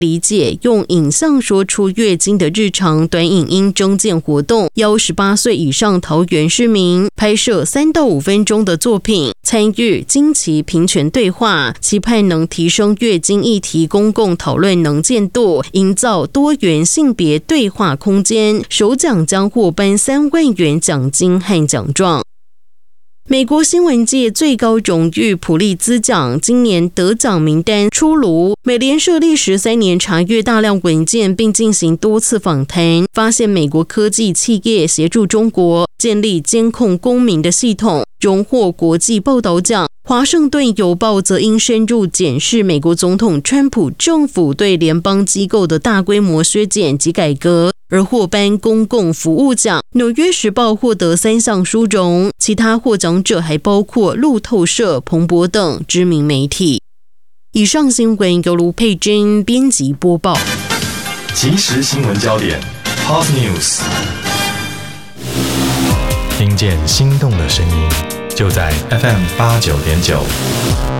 理解用影像说出月经的日常短影音征件活动，邀18岁以上桃园市民拍摄3到5分钟的作品，参与经期平权对话，期盼能提升月经议题公共讨论能见度，营造多元性别对话空间。首奖将获颁3万元奖金和奖状。美国新闻界最高荣誉普利兹奖今年得奖名单出炉，美联社历时3年查阅大量文件，并进行多次访谈，发现美国科技企业协助中国建立监控公民的系统，荣获国际报道奖。华盛顿邮报则因深入检视美国总统川普政府对联邦机构的大规模削减及改革，而获颁公共服务奖。纽约时报获得3项殊荣，其他获奖者还包括路透社、彭博等知名媒体。以上新闻由卢佩君编辑播报。 即时新闻焦点 Hot News， 听见心动的声音，就在 FM 89.9。